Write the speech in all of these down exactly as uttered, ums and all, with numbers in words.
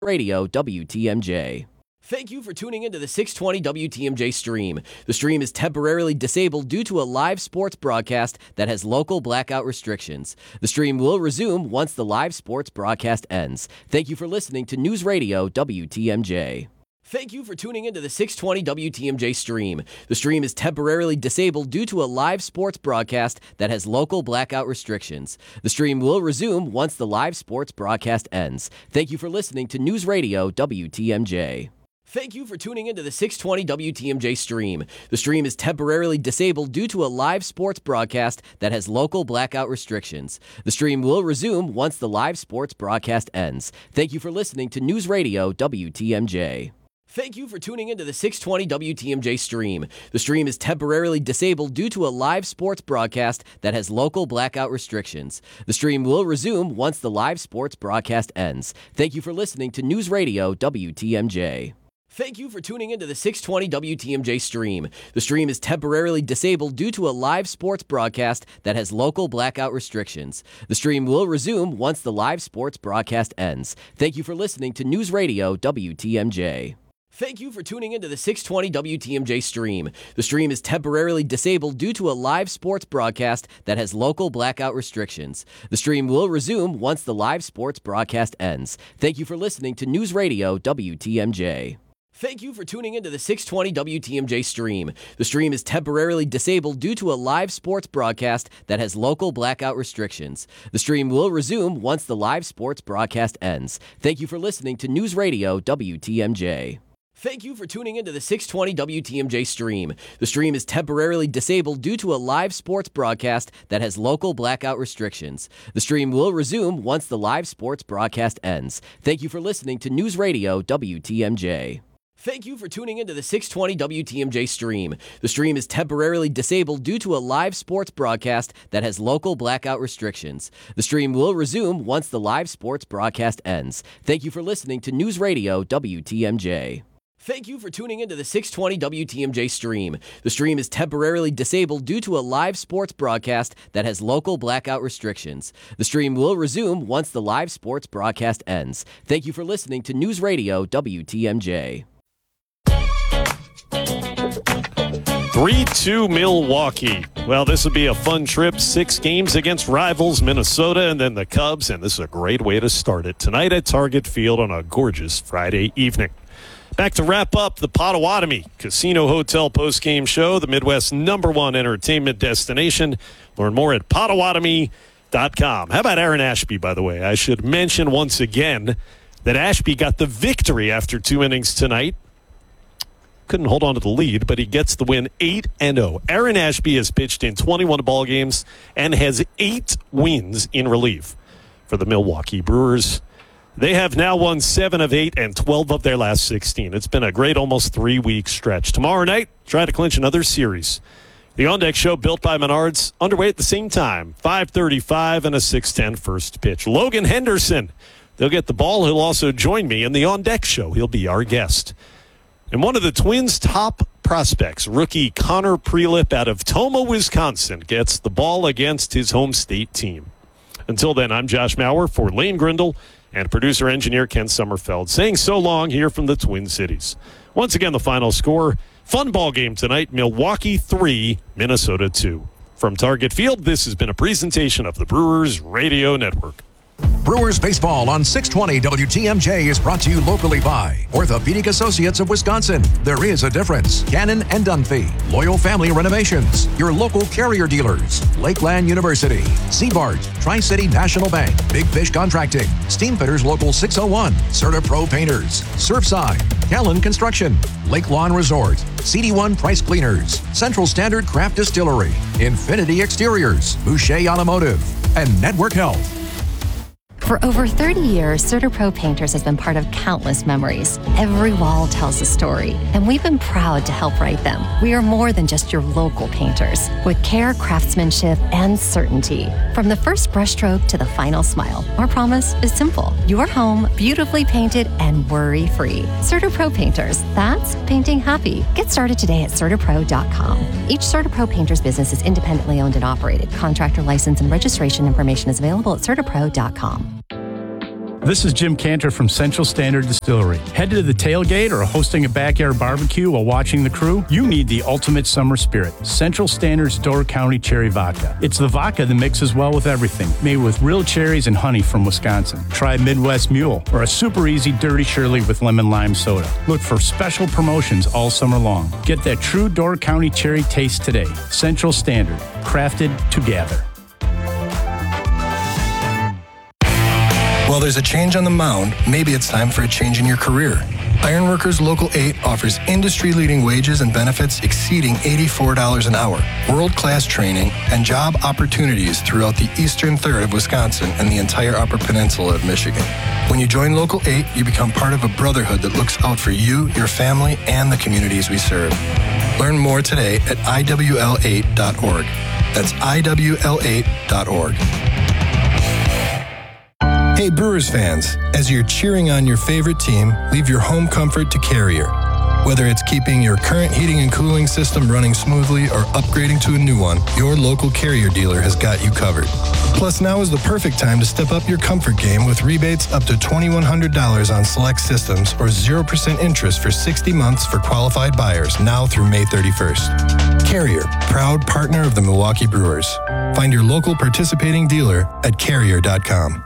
Radio W T M J. Thank you for tuning into the six twenty W T M J stream. The stream is temporarily disabled due to a live sports broadcast that has local blackout restrictions. The stream will resume once the live sports broadcast ends. Thank you for listening to News Radio W T M J. Thank you for tuning into the six twenty W T M J stream. The stream is temporarily disabled due to a live sports broadcast that has local blackout restrictions. The stream will resume once the live sports broadcast ends. Thank you for listening to News Radio W T M J. Thank you for tuning into the six twenty W T M J stream. The stream is temporarily disabled due to a live sports broadcast that has local blackout restrictions. The stream will resume once the live sports broadcast ends. Thank you for listening to News Radio W T M J. Thank you for tuning into the six twenty W T M J stream. The stream is temporarily disabled due to a live sports broadcast that has local blackout restrictions. The stream will resume once the live sports broadcast ends. Thank you for listening to News Radio W T M J. Thank you for tuning into the six twenty W T M J stream. The stream is temporarily disabled due to a live sports broadcast that has local blackout restrictions. The stream will resume once the live sports broadcast ends. Thank you for listening to News Radio W T M J. Thank you for tuning into the six twenty W T M J stream. The stream is temporarily disabled due to a live sports broadcast that has local blackout restrictions. The stream will resume once the live sports broadcast ends. Thank you for listening to News Radio W T M J. Thank you for tuning into the six twenty W T M J stream. The stream is temporarily disabled due to a live sports broadcast that has local blackout restrictions. The stream will resume once the live sports broadcast ends. Thank you for listening to News Radio W T M J. Thank you for tuning into the six twenty W T M J stream. The stream is temporarily disabled due to a live sports broadcast that has local blackout restrictions. The stream will resume once the live sports broadcast ends. Thank you for listening to News Radio W T M J. Thank you for tuning into the six twenty W T M J stream. The stream is temporarily disabled due to a live sports broadcast that has local blackout restrictions. The stream will resume once the live sports broadcast ends. Thank you for listening to News Radio W T M J. Thank you for tuning into the six twenty W T M J stream. The stream is temporarily disabled due to a live sports broadcast that has local blackout restrictions. The stream will resume once the live sports broadcast ends. Thank you for listening to News Radio W T M J. three two Milwaukee. Well, this will be a fun trip. Six games against rivals Minnesota and then the Cubs, and this is a great way to start it tonight at Target Field on a gorgeous Friday evening. Back to wrap up the Potawatomi Casino Hotel postgame show, the Midwest's number one entertainment destination. Learn more at Potawatomi dot com. How about Aaron Ashby, by the way? I should mention once again that Ashby got the victory after two innings tonight. Couldn't hold on to the lead, but he gets the win eight and oh. Aaron Ashby has pitched in twenty-one ball games and has eight wins in relief for the Milwaukee Brewers. They have now won seven of eight and twelve of their last sixteen. It's been a great almost three-week stretch. Tomorrow night, try to clinch another series. The On Deck Show, built by Menards, underway at the same time. five thirty-five and a six ten first pitch. Logan Henderson, they'll get the ball. He'll also join me in the On Deck Show. He'll be our guest. And one of the Twins' top prospects, rookie Connor Prelip out of Tomah, Wisconsin, gets the ball against his home state team. Until then, I'm Josh Maurer for Lane Grindle and producer-engineer Ken Sommerfeld, saying so long here from the Twin Cities. Once again, the final score, fun ball game tonight, Milwaukee three, Minnesota two. From Target Field, this has been a presentation of the Brewers Radio Network. Brewers Baseball on six twenty W T M J is brought to you locally by Orthopedic Associates of Wisconsin. There is a difference. Cannon and Dunphy. Loyal Family Renovations. Your local carrier dealers. Lakeland University. Seabart. Tri-City National Bank. Big Fish Contracting. Steamfitters Local six oh one. CertaPro Painters. Surfside. Callan Construction. Lake Lawn Resort. C D one Price Cleaners. Central Standard Craft Distillery. Infinity Exteriors. Boucher Automotive. And Network Health. For over thirty years, CertaPro Painters has been part of countless memories. Every wall tells a story, and we've been proud to help write them. We are more than just your local painters, with care, craftsmanship, and certainty. From the first brushstroke to the final smile, our promise is simple. Your home, beautifully painted and worry-free. CertaPro Painters, that's painting happy. Get started today at CertaPro dot com. Each CertaPro Painters business is independently owned and operated. Contractor license and registration information is available at CertaPro dot com. This is Jim Cantor from Central Standard Distillery. Headed to the tailgate or hosting a backyard barbecue while watching the crew? You need the ultimate summer spirit, Central Standard's Door County Cherry Vodka. It's the vodka that mixes well with everything, made with real cherries and honey from Wisconsin. Try Midwest Mule or a super easy Dirty Shirley with lemon lime soda. Look for special promotions all summer long. Get that true Door County cherry taste today. Central Standard, crafted to gather. While there's a change on the mound, maybe it's time for a change in your career. Ironworkers Local eight offers industry-leading wages and benefits exceeding eighty-four dollars an hour, world-class training, and job opportunities throughout the eastern third of Wisconsin and the entire Upper Peninsula of Michigan. When you join Local eight, you become part of a brotherhood that looks out for you, your family, and the communities we serve. Learn more today at I W L eight dot org. That's I W L eight dot org. Hey Brewers fans, as you're cheering on your favorite team, leave your home comfort to Carrier. Whether it's keeping your current heating and cooling system running smoothly or upgrading to a new one, your local Carrier dealer has got you covered. Plus, now is the perfect time to step up your comfort game with rebates up to two thousand one hundred dollars on select systems or zero percent interest for sixty months for qualified buyers now through May thirty-first. Carrier, proud partner of the Milwaukee Brewers. Find your local participating dealer at carrier dot com.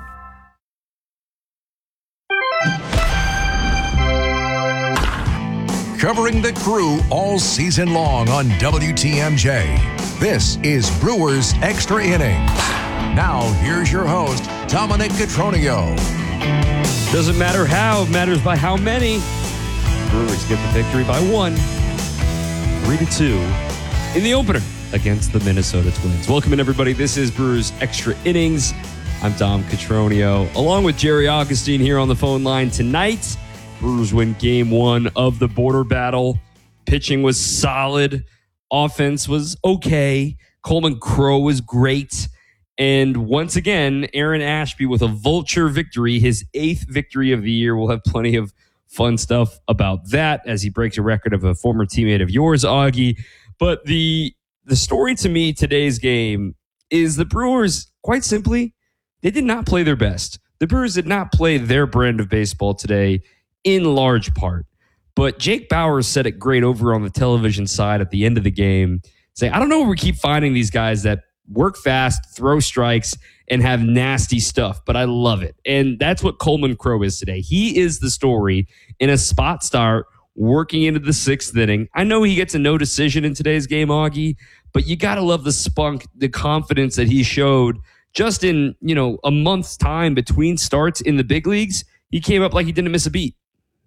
Covering the crew all season long on W T M J. This is Brewers Extra Innings. Now, here's your host, Dominic Cotroneo. Doesn't matter how, it matters by how many. Brewers get the victory by one, three to two, in the opener against the Minnesota Twins. Welcome in, everybody. This is Brewers Extra Innings. I'm Dom Cotroneo, along with Jerry Augustine here on the phone line tonight. Brewers win game one of the border battle. Pitching was solid. Offense was okay. Coleman Crowe was great. And once again, Aaron Ashby with a vulture victory, his eighth victory of the year. We'll have plenty of fun stuff about that as he breaks a record of a former teammate of yours, Augie. But the the story to me today's game is the Brewers, quite simply, they did not play their best. The Brewers did not play their brand of baseball today, in large part. But Jake Bauers said it great over on the television side at the end of the game, saying, I don't know where we keep finding these guys that work fast, throw strikes, and have nasty stuff, but I love it. And that's what Coleman Crowe is today. He is the story in a spot start working into the sixth inning. I know he gets a no decision in today's game, Augie, but you got to love the spunk, the confidence that he showed just in, you know, a month's time between starts in the big leagues. He came up like he didn't miss a beat.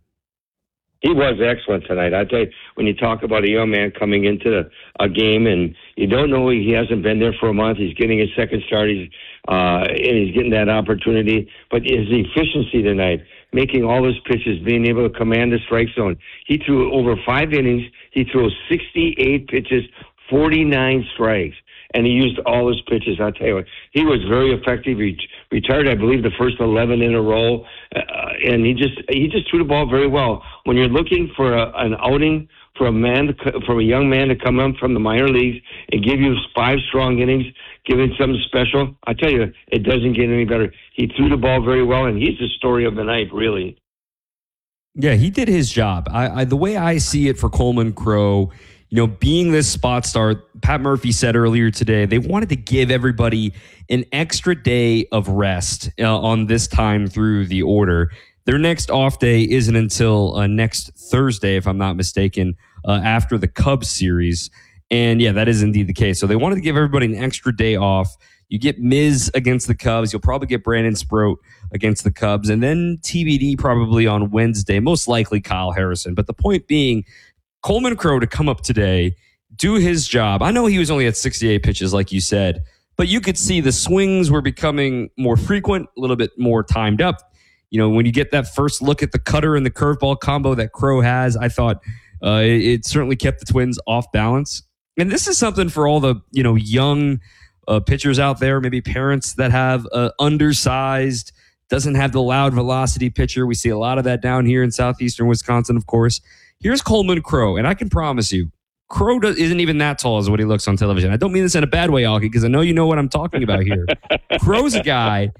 He was excellent tonight. I tell you, when you talk about a young man coming into a game and you don't know he hasn't been there for a month, he's getting his second start, he's uh, and he's getting that opportunity. But his efficiency tonight, making all his pitches, being able to command the strike zone. He threw over five innings. He threw sixty-eight pitches, forty-nine strikes. And he used all his pitches. I'll tell you what, he was very effective. He retired, I believe, the first eleven in a row, uh, and he just he just threw the ball very well. When you're looking for a, an outing for a man, to, for a young man to come up from the minor leagues and give you five strong innings, give him something special, I tell you, it doesn't get any better. He threw the ball very well, and he's the story of the night, really. Yeah, he did his job. I, I the way I see it for Coleman Crowe, you know, being this spot start, Pat Murphy said earlier today, they wanted to give everybody an extra day of rest uh, on this time through the order. Their next off day isn't until uh, next Thursday, if I'm not mistaken, uh, after the Cubs series. And yeah, that is indeed the case. So they wanted to give everybody an extra day off. You get Miz against the Cubs. You'll probably get Brandon Sproat against the Cubs. And then T B D probably on Wednesday, most likely Kyle Harrison. But the point being, Coleman Crowe to come up today, do his job. I know he was only at sixty-eight pitches, like you said, but you could see the swings were becoming more frequent, a little bit more timed up. You know, when you get that first look at the cutter and the curveball combo that Crowe has, I thought uh, it, it certainly kept the Twins off balance. And this is something for all the, you know, young uh, pitchers out there, maybe parents that have uh, undersized, doesn't have the loud velocity pitcher. We see a lot of that down here in southeastern Wisconsin, of course. Here's Coleman Crowe, and I can promise you, Crowe isn't even that tall as what he looks on television. I don't mean this in a bad way, Augie, because I know you know what I'm talking about here. Crowe's a guy,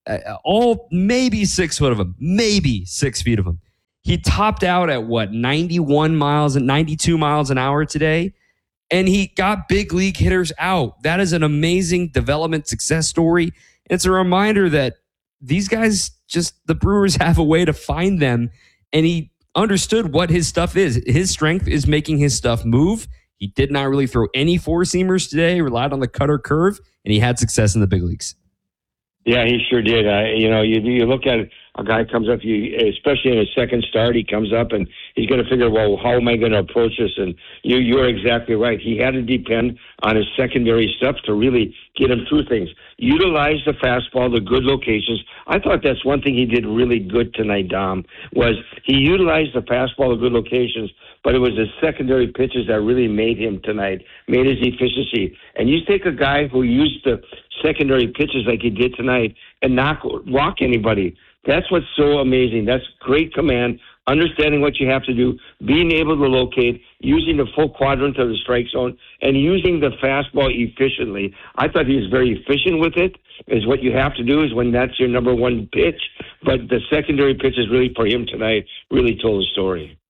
uh, all maybe six foot of him, maybe six feet of him. He topped out at what, ninety-one miles and ninety-two miles an hour today, and he got big league hitters out. That is an amazing development success story. It's a reminder that these guys, just the Brewers have a way to find them, and he understood what his stuff is. His strength is making his stuff move. He did not really throw any four-seamers today, relied on the cutter curve, and he had success in the big leagues. Yeah, he sure did. Uh, you know, you you look at it, a guy comes up, you especially in his second start, he comes up and he's going to figure, well, how am I going to approach this? And you you're exactly right. He had to depend on his secondary stuff to really get him through things. Utilize the fastball, the good locations. I thought that's one thing he did really good tonight, Dom, was he utilized the fastball, the good locations, but it was the secondary pitches that really made him tonight, made his efficiency. And you take a guy who used the secondary pitches like he did tonight and not walk anybody. That's what's so amazing. That's great command, understanding what you have to do, being able to locate, using the full quadrant of the strike zone, and using the fastball efficiently. I thought he was very efficient with it, is what you have to do is when that's your number one pitch. But the secondary pitches really for him tonight really told the story.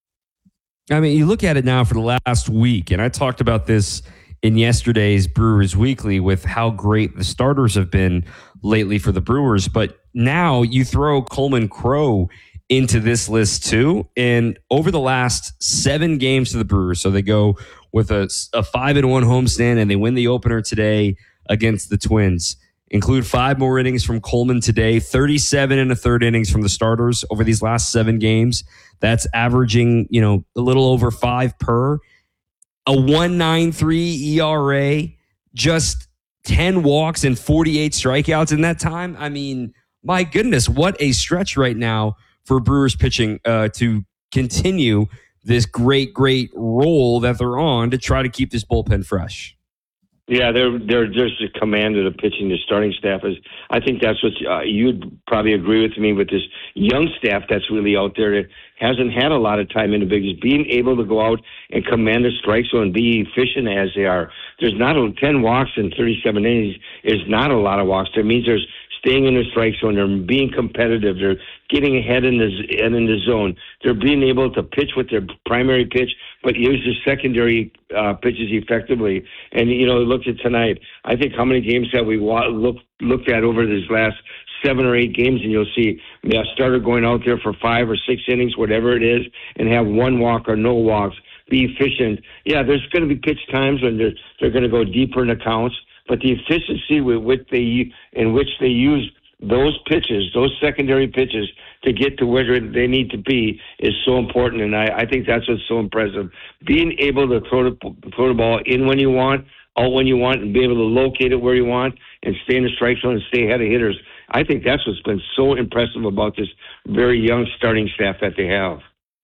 I mean, you look at it now for the last week, and I talked about this in yesterday's Brewers Weekly with how great the starters have been lately for the Brewers. But now you throw Coleman Crowe into this list too. And over the last seven games to the Brewers, so they go with a, a five and one homestand and they win the opener today against the Twins. Include five more innings from Coleman today, thirty-seven and a third innings from the starters over these last seven games. That's averaging, you know, a little over five per. A one point nine three E R A, just ten walks and forty-eight strikeouts in that time. I mean, my goodness, what a stretch right now for Brewers pitching uh, to continue this great, great role that they're on to try to keep this bullpen fresh. Yeah, they're they're just a command of the pitching. The starting staff is. I think that's what uh, you'd probably agree with me with this young staff that's really out there that hasn't had a lot of time in the big leagues. Being able to go out and command the strike zone and be efficient as they are. There's not a, ten walks in thirty-seven innings is not a lot of walks. That means there's staying in the strike zone. They're being competitive. They're getting ahead in the and in the zone. They're being able to pitch with their primary pitch, but use the secondary uh, pitches effectively. And, you know, look at tonight. I think how many games have we wa- look, looked at over these last seven or eight games, and you'll see a starter going out there for five or six innings, whatever it is, and have one walk or no walks. Be efficient. Yeah, there's going to be pitch times when they're, they're going to go deeper in accounts, but the efficiency with which they in which they use those pitches, those secondary pitches, to get to where they need to be is so important, and I, I think that's what's so impressive. Being able to throw the, throw the ball in when you want, out when you want, and be able to locate it where you want, and stay in the strike zone and stay ahead of hitters. I think that's what's been so impressive about this very young starting staff that they have.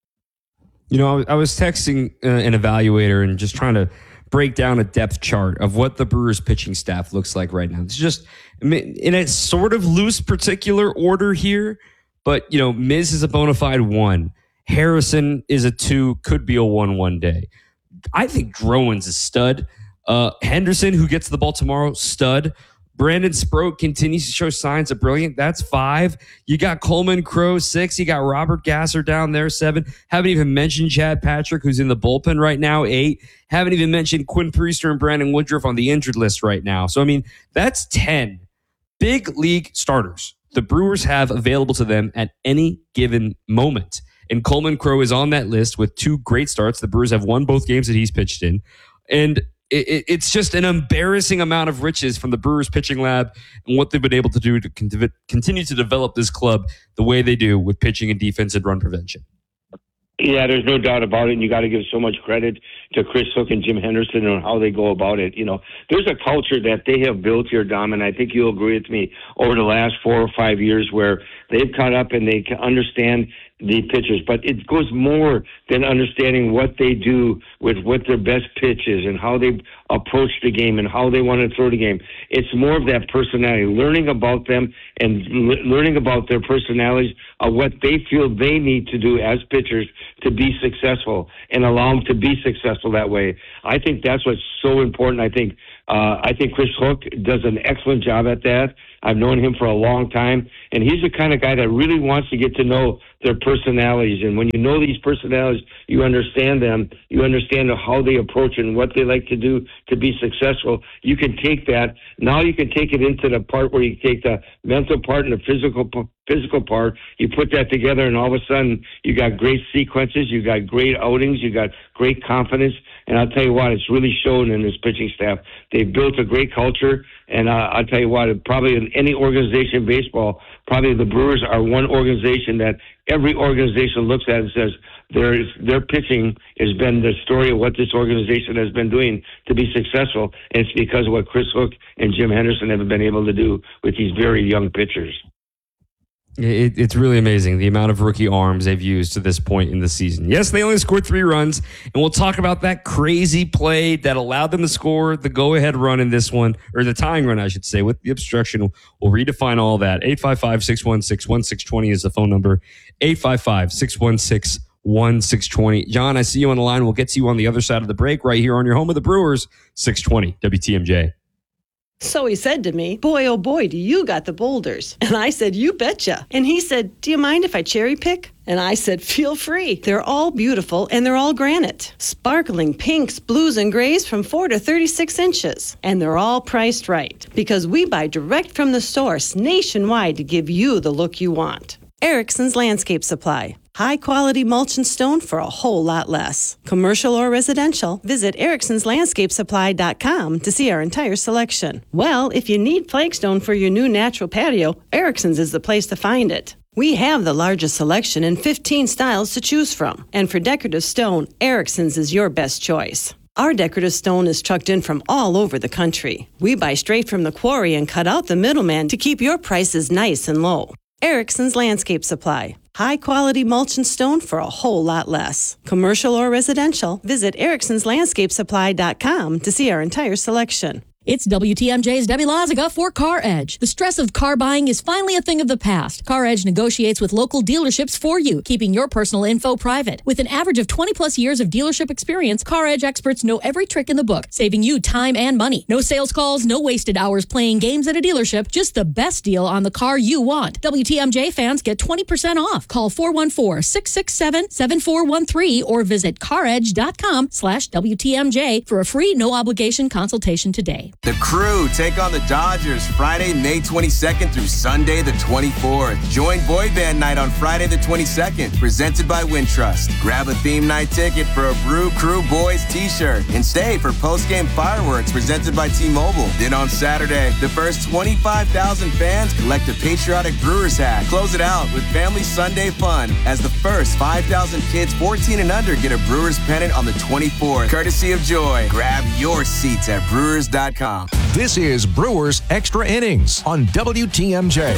You know, I was texting uh, an evaluator and just trying to break down a depth chart of what the Brewers pitching staff looks like right now. It's just in a sort of loose particular order here, but, you know, Miz is a bona fide one. Harrison is a two, could be a one one day. I think Drowan's a stud. Uh, Henderson, who gets the ball tomorrow, stud. Brandon Sproat continues to show signs of brilliant. That's five. You got Coleman Crowe, six. You got Robert Gasser down there, seven. Haven't even mentioned Chad Patrick, who's in the bullpen right now, eight. Haven't even mentioned Quinn Priester and Brandon Woodruff on the injured list right now. So, I mean, that's ten big league starters the Brewers have available to them at any given moment. And Coleman Crowe is on that list with two great starts. The Brewers have won both games that he's pitched in. And It, it's just an embarrassing amount of riches from the Brewers pitching lab and what they've been able to do to con- continue to develop this club the way they do with pitching and defense and run prevention. Yeah, there's no doubt about it, and you got to give so much credit to Chris Hook and Jim Henderson on how they go about it. You know, there's a culture that they have built here, Dom, and I think you'll agree with me, over the last four or five years where they've caught up and they can understand the pitchers. But it goes more than understanding what they do with what their best pitch is and how they approach the game and how they want to throw the game. It's more of that personality, learning about them and l- learning about their personalities of what they feel they need to do as pitchers to be successful and allow them to be successful that way. I think that's what's so important. I think Uh, I think Chris Hook does an excellent job at that. I've known him for a long time, and he's the kind of guy that really wants to get to know their personalities. And when you know these personalities, you understand them, you understand how they approach and what they like to do to be successful. You can take that. Now you can take it into the part where you take the mental part and the physical physical part. You put that together, and all of a sudden, you got great sequences, you got great outings, you got great confidence. And I'll tell you what, it's really shown in this pitching staff. They've built a great culture, and uh, I'll tell you what, probably in any organization in baseball, probably the Brewers are one organization that every organization looks at and says their their pitching has been the story of what this organization has been doing to be successful, and it's because of what Chris Hook and Jim Henderson have been able to do with these very young pitchers. It, it's really amazing the amount of rookie arms they've used to this point in the season. Yes, they only scored three runs, and we'll talk about that crazy play that allowed them to score the go-ahead run in this one, or the tying run, I should say, with the obstruction. We'll redefine all that. eight five five, six one six, one six two zero is the phone number. eight five five, six one six, one six two zero. John, I see you on the line. We'll get to you on the other side of the break right here on your home of the Brewers, six twenty W T M J. So he said to me, boy, oh boy, do you got the boulders. And I said, you betcha. And he said, do you mind if I cherry pick? And I said, feel free. They're all beautiful, and they're all granite. Sparkling pinks, blues, and grays from four to thirty-six inches. And they're all priced right, because we buy direct from the source nationwide to give you the look you want. Erickson's Landscape Supply. High-quality mulch and stone for a whole lot less. Commercial or residential, visit ericksons landscape supply dot com to see our entire selection. Well, if you need flagstone for your new natural patio, Erickson's is the place to find it. We have the largest selection and fifteen styles to choose from. And for decorative stone, Erickson's is your best choice. Our decorative stone is trucked in from all over the country. We buy straight from the quarry and cut out the middleman to keep your prices nice and low. Erickson's Landscape Supply. High-quality mulch and stone for a whole lot less. Commercial or residential, visit ericksons landscape supply dot com to see our entire selection. It's W T M J's Debbie Loziga for Car Edge. The stress of car buying is finally a thing of the past. Car Edge negotiates with local dealerships for you, keeping your personal info private. With an average of twenty plus years of dealership experience, Car Edge experts know every trick in the book, saving you time and money. No sales calls, no wasted hours playing games at a dealership, just the best deal on the car you want. W T M J fans get twenty percent off. Call four one four, six six seven, seven four one three or visit caredge.com slash WTMJ for a free no-obligation consultation today. The Crew take on the Dodgers Friday, May twenty-second through Sunday the twenty-fourth. Join Boy Band Night on Friday the twenty-second, presented by Wintrust. Grab a theme night ticket for a Brew Crew Boys t-shirt and stay for post-game fireworks presented by T-Mobile. Then on Saturday, the first twenty-five thousand fans collect a patriotic Brewers hat. Close it out with Family Sunday fun as the first five thousand kids fourteen and under get a Brewers pennant on the twenty-fourth, courtesy of Joy. Grab your seats at brewers dot com. This is Brewers Extra Innings on W T M J.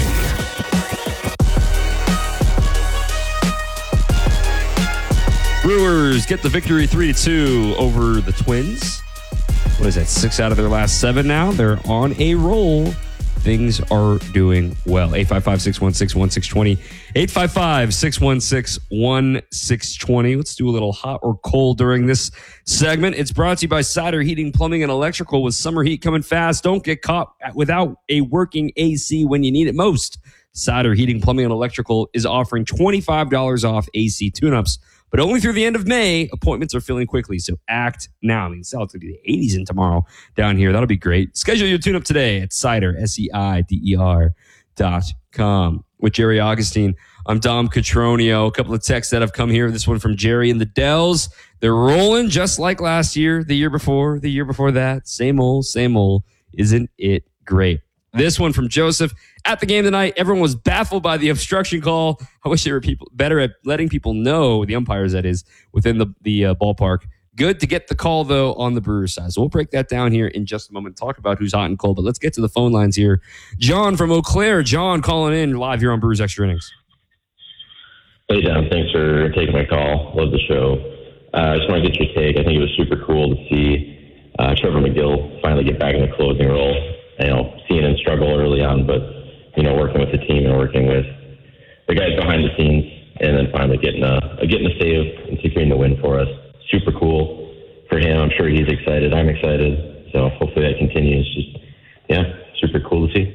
Brewers get the victory three to two over the Twins. What is that, six out of their last seven now? They're on a roll. Things are doing well. eight five five, six one six, one six two zero. eight five five, six one six, one six two zero. Let's do a little hot or cold during this segment. It's brought to you by Cider Heating, Plumbing, and Electrical. With summer heat coming fast, don't get caught without a working A C when you need it most. Cider Heating, Plumbing, and Electrical is offering twenty-five dollars off A C tune-ups, but only through the end of May. Appointments are filling quickly, so act now. I mean, it's going to be the eighties in tomorrow down here. That'll be great. Schedule your tune-up today at Cider, S E I D E R dot com. With Jerry Augustine, I'm Dom Catronio. A couple of texts that have come here. This one from Jerry in the Dells. They're rolling just like last year, the year before, the year before that. Same old, same old. Isn't it great? This one from Joseph. At the game tonight, everyone was baffled by the obstruction call. I wish they were people better at letting people know, the umpires that is, within the, the uh, ballpark. Good to get the call, though, on the Brewers side. So we'll break that down here in just a moment, talk about who's hot and cold. But let's get to the phone lines here. John from Eau Claire. John calling in live here on Brewers Extra Innings. Hey, John. Thanks for taking my call. Love the show. Uh, I just want to get your take. I think it was super cool to see uh, Trevor McGill finally get back in the closing role. You know, seeing him struggle early on, but, you know, working with the team and working with the guys behind the scenes and then finally getting a, getting a save and securing the win for us. Super cool for him. I'm sure he's excited. I'm excited. So hopefully that continues. Just, yeah, super cool to see.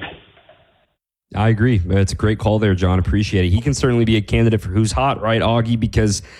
I agree. It's a great call there, John. Appreciate it. He can certainly be a candidate for who's hot, right, Augie? Because